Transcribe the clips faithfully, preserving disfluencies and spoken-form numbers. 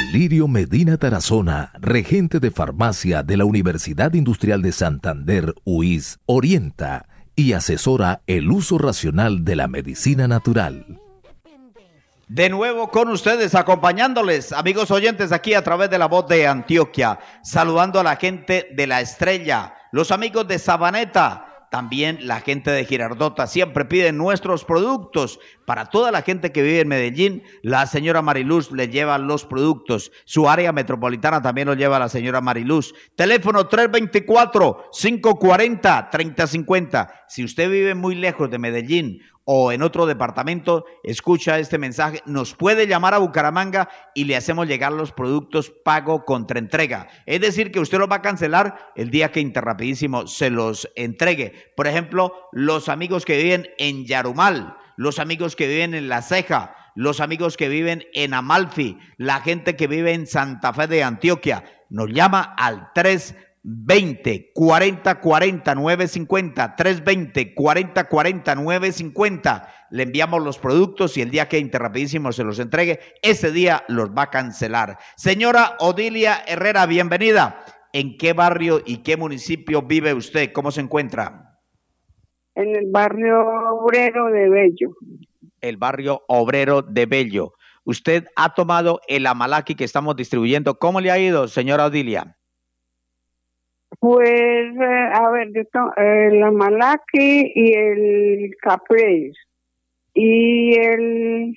Lirio Medina Tarazona, regente de farmacia de la Universidad Industrial de Santander, U I S, orienta y asesora el uso racional de la medicina natural. De nuevo con ustedes, acompañándoles, amigos oyentes, aquí a través de La Voz de Antioquia, saludando a la gente de La Estrella, los amigos de Sabaneta, también la gente de Girardota. Siempre piden nuestros productos. Para toda la gente que vive en Medellín, la señora Mariluz le lleva los productos. Su área metropolitana también lo lleva la señora Mariluz. Teléfono tres dos cuatro, cinco cuatro cero, tres cero cinco cero. Si usted vive muy lejos de Medellín o en otro departamento, escucha este mensaje, nos puede llamar a Bucaramanga y le hacemos llegar los productos pago contra entrega. Es decir, que usted los va a cancelar el día que Interrapidísimo se los entregue. Por ejemplo, los amigos que viven en Yarumal, los amigos que viven en La Ceja, los amigos que viven en Amalfi, la gente que vive en Santa Fe de Antioquia, nos llama al tres veinte, cuarenta cuarenta, nueve cincuenta, tres veinte, cuarenta cuarenta, nueve cincuenta. Le enviamos los productos y el día que Interrapidísimo se los entregue, ese día los va a cancelar. Señora Odilia Herrera, bienvenida. ¿En qué barrio y qué municipio vive usted? ¿Cómo se encuentra? En el barrio obrero de Bello. El barrio obrero de Bello. Usted ha tomado el Amalaki que estamos distribuyendo. ¿Cómo le ha ido, señora Odilia? Pues, eh, a ver, yo tomo el Amalaki y el Caprese y el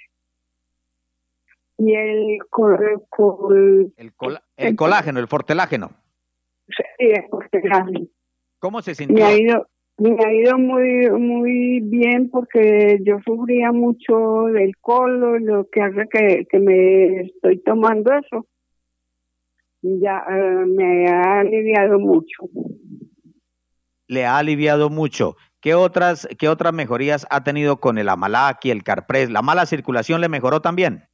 y el col, col, el, col, el, el colágeno, el fortelágeno. Sí, el fortelágeno. ¿Cómo se sintió? Me ha ido, me ha ido muy muy bien porque yo sufría mucho del colon, lo que hace que, que me estoy tomando eso. Ya uh, me ha aliviado mucho. Le ha aliviado mucho. ¿Qué otras, qué otras mejorías ha tenido con el Amalaki, el Carpres? ¿La mala circulación le mejoró también?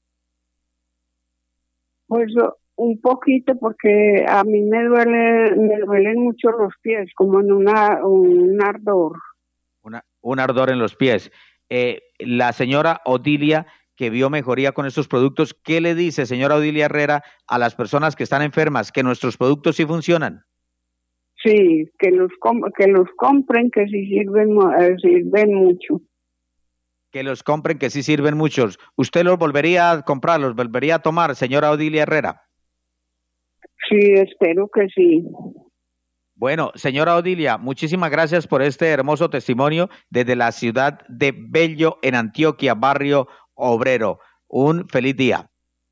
Pues un poquito, porque a mí me duele, me duelen mucho los pies, como en una, un ardor. Una, un ardor en los pies. Eh, la señora Odilia, que vio mejoría con estos productos, ¿qué le dice, señora Odilia Herrera, a las personas que están enfermas, que nuestros productos sí funcionan? Sí, que los que los compren, que sí sirven, eh, sirven mucho. Que los compren, que sí sirven muchos. ¿Usted los volvería a comprar, los volvería a tomar, señora Odilia Herrera? Sí, espero que sí. Bueno, señora Odilia, muchísimas gracias por este hermoso testimonio desde la ciudad de Bello, en Antioquia, barrio obrero. Un feliz día.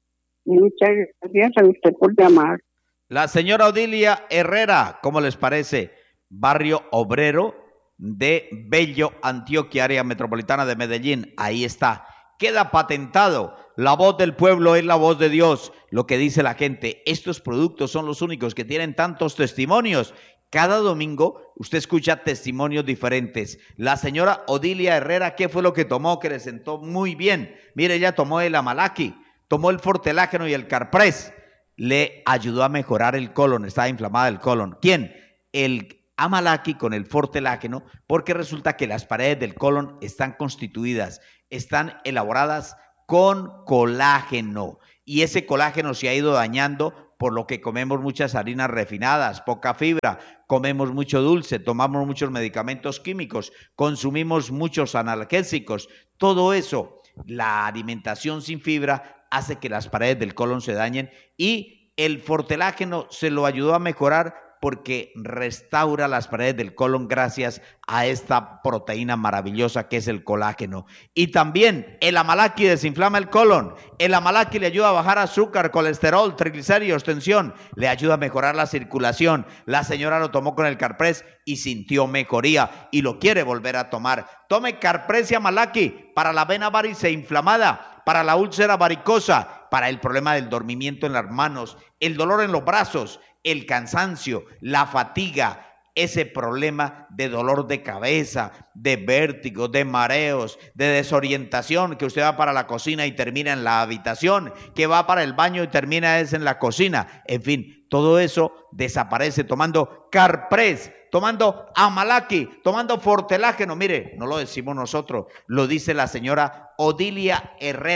Muchas gracias a usted por llamar. La señora Odilia Herrera, ¿cómo les parece? Barrio obrero de Bello, Antioquia, área metropolitana de Medellín. Ahí está. Queda patentado. La voz del pueblo es la voz de Dios. Lo que dice la gente, estos productos son los únicos que tienen tantos testimonios. Cada domingo usted escucha testimonios diferentes. La señora Odilia Herrera, ¿qué fue lo que tomó que le sentó muy bien? Mire, ella tomó el Amalaki, tomó el fortelágeno y el Carpres. Le ayudó a mejorar el colon, estaba inflamada el colon. ¿Quién? El Amalaki con el fortelágeno, porque resulta que las paredes del colon están constituidas, están elaboradas con colágeno. Y ese colágeno se ha ido dañando por lo que comemos muchas harinas refinadas, poca fibra, comemos mucho dulce, tomamos muchos medicamentos químicos, consumimos muchos analgésicos. Todo eso, la alimentación sin fibra, hace que las paredes del colon se dañen, y el fortelágeno se lo ayudó a mejorar porque restaura las paredes del colon gracias a esta proteína maravillosa que es el colágeno. Y también el Amalaki desinflama el colon. El Amalaki le ayuda a bajar azúcar, colesterol, triglicéridos, tensión. Le ayuda a mejorar la circulación. La señora lo tomó con el Carpres y sintió mejoría y lo quiere volver a tomar. Tome Carpres y Amalaki para la vena varice inflamada, para la úlcera varicosa, para el problema del dormimiento en las manos, el dolor en los brazos, el cansancio, la fatiga, ese problema de dolor de cabeza, de vértigo, de mareos, de desorientación, que usted va para la cocina y termina en la habitación, que va para el baño y termina es en la cocina. En fin, todo eso desaparece tomando Carpres, tomando Amalaki, tomando fortelágeno. Mire, no lo decimos nosotros, lo dice la señora Odilia Herrera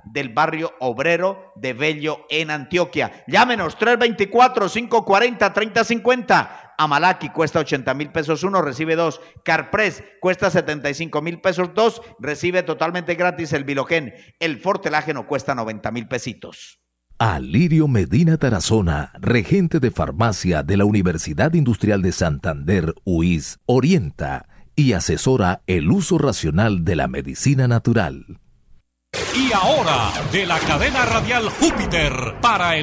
del barrio obrero de Bello en Antioquia. Llámenos tres dos cuatro, cinco cuatro cero, tres cero cinco cero. Amalaki cuesta ochenta mil pesos uno, recibe dos. Carpress cuesta setenta y cinco mil pesos dos, recibe totalmente gratis el Bilogen. El Fortelágeno cuesta noventa mil pesitos. Alirio Medina Tarazona, regente de farmacia de la Universidad Industrial de Santander, U I S, orienta y asesora el uso racional de la medicina natural. Y ahora, de la cadena radial Júpiter, para el